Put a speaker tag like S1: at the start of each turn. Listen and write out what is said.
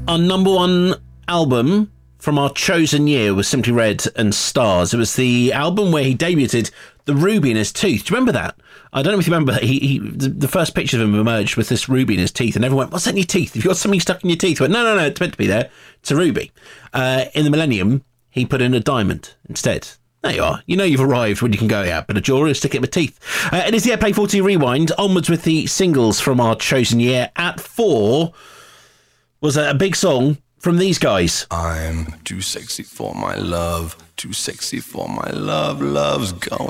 S1: Our number one album from our chosen year was Simply Red and Stars. It was the album where he debuted the ruby in his tooth. Do you remember that? I don't know if you remember. The first picture of him emerged with this ruby in his teeth, and everyone went, "What's that in your teeth? Have you got something stuck in your teeth?" I went, no, it's meant to be there. It's a ruby. In the Millennium, he put in a diamond instead. There you are. You know you've arrived when you can go, yeah, but a jewellery, stick it in my teeth. It is the Airplay 40 Rewind. Onwards with the singles from our chosen year. At 4 was a big song from these guys.
S2: I'm too sexy for my love, too sexy for my love, love's going